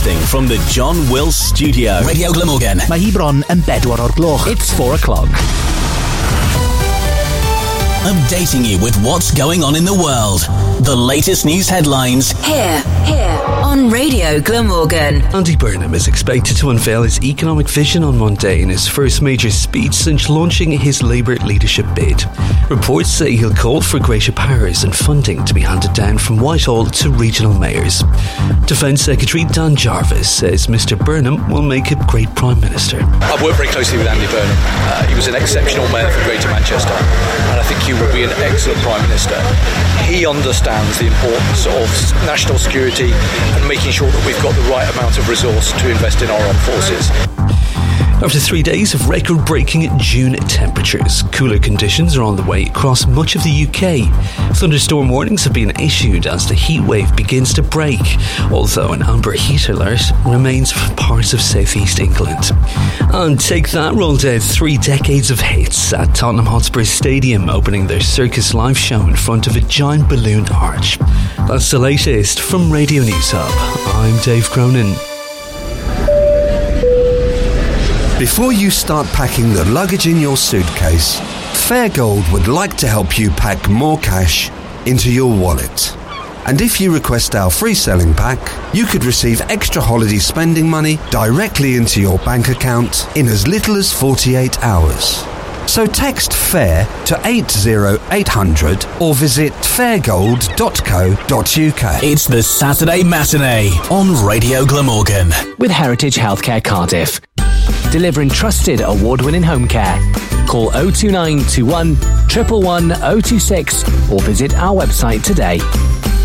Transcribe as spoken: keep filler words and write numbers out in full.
Broadcasting from the John Wills Studio. Radio Glamorgan. Mae hi bron yn bedwar o'r gloch. It's four o'clock. Updating you with what's going on in the world. The latest news headlines. Here, here, on Radio Glamorgan. Andy Burnham is expected to unveil his economic vision on Monday in his first major speech since launching his Labour leadership bid. Reports say he'll call for greater powers and funding to be handed down from Whitehall to regional mayors. Defence Secretary Dan Jarvis says Mr Burnham will make a great Prime Minister. I've worked very closely with Andy Burnham. Uh, he was an exceptional mayor for Greater Manchester, and I think he will be an excellent Prime Minister. He understands the importance of national security and making sure that we've got the right amount of resource to invest in our armed forces. After three days of record-breaking June temperatures, cooler conditions are on the way across much of the U K. Thunderstorm warnings have been issued as the heat wave begins to break, although an amber heat alert remains for parts of southeast England. And take that rolled out three decades of hits at Tottenham Hotspur Stadium, opening their Circus live show in front of a giant balloon arch. That's the latest from Radio News Hub. I'm Dave Cronin. Before you start packing the luggage in your suitcase, Fairgold would like to help you pack more cash into your wallet. And if you request our free selling pack, you could receive extra holiday spending money directly into your bank account in as little as forty-eight hours. So text FAIR to eight zero eight hundred or visit fairgold dot co dot uk. It's the Saturday Matinee on Radio Glamorgan. With Heritage Healthcare Cardiff. Delivering trusted award-winning home care. Call oh two nine two one, one one one oh two six or visit our website today.